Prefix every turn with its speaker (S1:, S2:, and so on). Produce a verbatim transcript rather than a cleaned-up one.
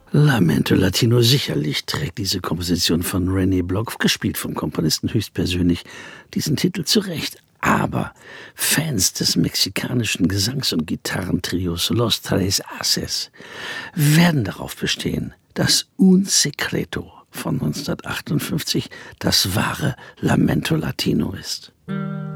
S1: Lamento Latino, sicherlich trägt diese Komposition von René Block, gespielt vom Komponisten höchstpersönlich, diesen Titel zurecht. Aber Fans des mexikanischen Gesangs- und Gitarrentrios Los Tres Haces werden darauf bestehen, dass Un Secreto von neunzehnhundertachtundfünfzig das wahre Lamento Latino ist.